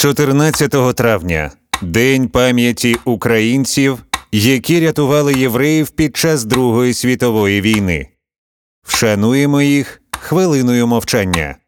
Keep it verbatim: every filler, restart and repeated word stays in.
чотирнадцятого травня – День пам'яті українців, які рятували євреїв під час Другої світової війни. Вшануємо їх хвилиною мовчання.